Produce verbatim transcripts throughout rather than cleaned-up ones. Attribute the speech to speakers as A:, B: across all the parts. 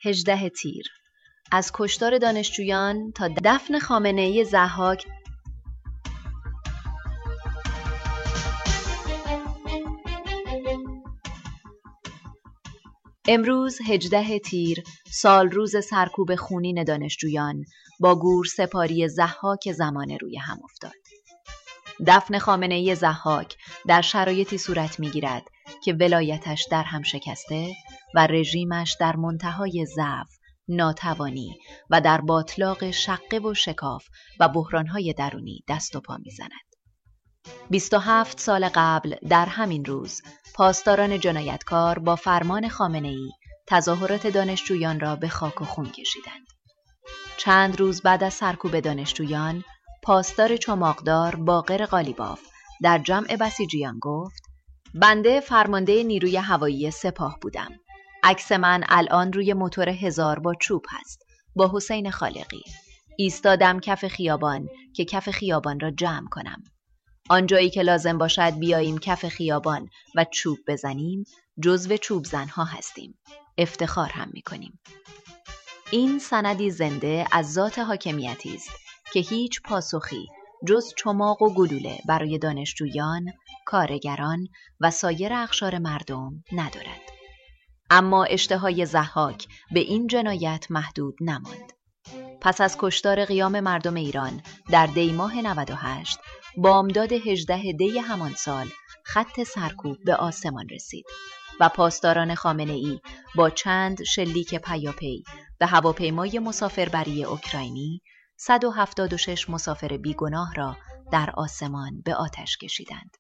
A: هجده تیر از کشتار دانشجویان تا دفن خامنه‌ای ضحاک امروز هجده تیر سال روز سرکوب خونین دانشجویان با گور سپاری ضحاک زمانه روی هم افتاد. دفن خامنه‌ای ضحاک در شرایطی صورت می‌گیرد که ولایتش در هم شکسته و رژیمش در منتهای ضعف، ناتوانی و در باطلاق شقه و شکاف و بحران‌های درونی دست و پا می‌زند. بیست و هفت سال قبل در همین روز پاسداران جنایتکار با فرمان خامنه‌ای تظاهرات دانشجویان را به خاک و خون کشیدند. چند روز بعد از سرکوب دانشجویان، پاسدار چماقدار باقر قالیباف در جمع بسیجیان گفت: بنده فرمانده نیروی هوایی سپاه بودم. عکس من الان روی موتور هزار با چوب هست با حسین خالقی. ایستادم کف خیابان که کف خیابان را جمع کنم. آنجایی که لازم باشد بیاییم کف خیابان و چوب بزنیم، جزو چوب زنها هستیم. افتخار هم میکنیم. این سندی زنده از ذات حاکمیتی است که هیچ پاسخی جز چماق و گلوله برای دانشجویان، کارگران و سایر اقشار مردم ندارد. اما اشتهای ضحاک به این جنایت محدود نماند. پس از کشتار قیام مردم ایران در دی ماه نود و هشت، بامداد هجده دی همان سال خط سرکوب به آسمان رسید و پاسداران خامنه‌ای با چند شلیک پیاپی به هواپیمای مسافربری اوکراینی صد و هفتاد و شش مسافر بیگناه را در آسمان به آتش کشیدند.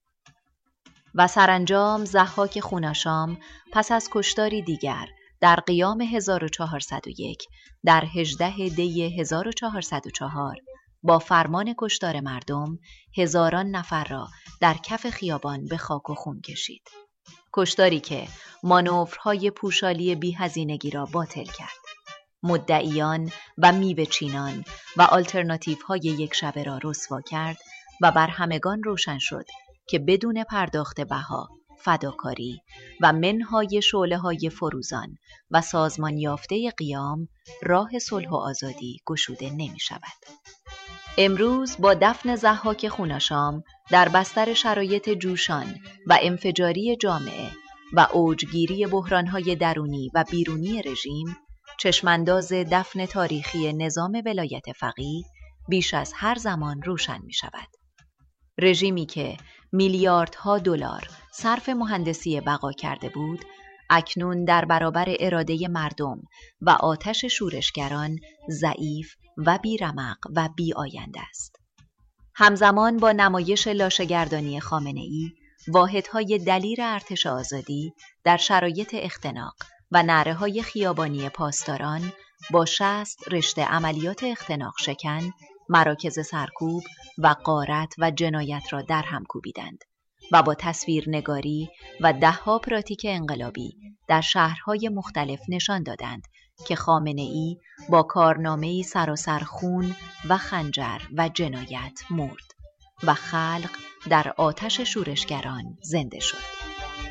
A: و سرانجام ضحاک خوناشام پس از کشتاری دیگر در قیام هزار و چهارصد و یک در هجده دی هزار و چهارصد و چهار با فرمان کشتار مردم هزاران نفر را در کف خیابان به خاک و خون کشید. کشتاری که مانورهای پوشالی بی‌هزینگی را باطل کرد. مدعیان و میوه چینان و آلترناتیوهای یک شبه را رسوا کرد و بر همگان روشن شد که بدون پرداخت بها، فداکاری و منهای شعله‌های فروزان و سازمان یافته قیام راه صلح و آزادی گشوده نمی شود. امروز با دفن ضحاک خوناشام در بستر شرایط جوشان و انفجاری جامعه و اوجگیری بحرانهای درونی و بیرونی رژیم، چشمانداز دفن تاریخی نظام ولایت فقیه بیش از هر زمان روشن می شود. رژیمی که میلیاردها دلار صرف مهندسی بقا کرده بود، اکنون در برابر اراده مردم و آتش شورشگران ضعیف و بیرمق و بی آینده است. همزمان با نمایش لاشه‌گردانی خامنه‌ای، واحدهای دلیر ارتش آزادی در شرایط اختناق و نعره‌های خیابانی پاسداران با شصت رشته عملیات اختناق شکن، مراکز سرکوب و غارت و جنایت را در هم کوبیدند و با تصویرنگاری و ده‌ها پراتیک انقلابی در شهرهای مختلف نشان دادند که خامنه‌ای با کارنامه‌ای سراسر خون و خنجر و جنایت مرد و خلق در آتش شورشگران زنده شد.